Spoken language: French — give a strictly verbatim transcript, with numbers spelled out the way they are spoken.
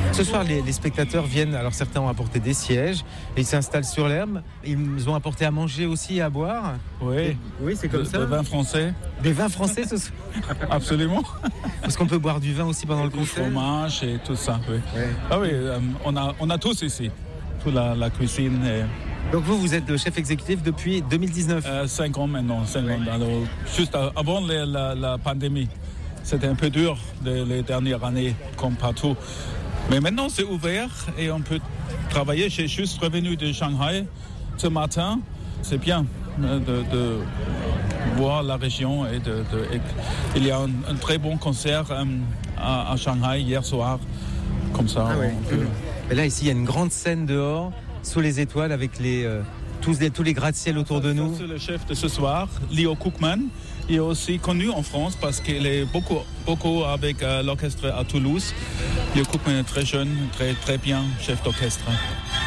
Ce soir, les, les spectateurs viennent, alors certains ont apporté des sièges, et ils s'installent sur l'herbe. Ils ont apporté à manger aussi et à boire. Oui, oui, c'est comme de, ça. Des vins français. Des vins français ce soir. Absolument. Parce qu'on peut boire du vin aussi pendant le concert. Du fromage et tout ça, oui. Ouais. Ah oui, euh, on, a, on a tous ici, toute la, la cuisine. Et... Donc vous, vous êtes le chef exécutif depuis deux mille dix-neuf. Euh, cinq ans maintenant, cinq ouais. ans. Alors, juste avant la, la, la pandémie. C'était un peu dur les, les dernières années, comme partout. Mais maintenant, c'est ouvert et on peut travailler. J'ai juste revenu de Shanghai ce matin. C'est bien de, de voir la région. Et, de, de, et il y a un, un très bon concert euh, à, à Shanghai hier soir. Comme ça. Ah ouais. peut... Et là, ici, il y a une grande scène dehors, sous les étoiles, avec les, euh, tous, les, tous les gratte-ciel autour de nous. C'est le chef de ce soir, Leo Cookman. Il est aussi connu en France parce qu'il est beaucoup, beaucoup avec euh, l'orchestre à Toulouse. Leo Cookman est très jeune, très, très bien chef d'orchestre.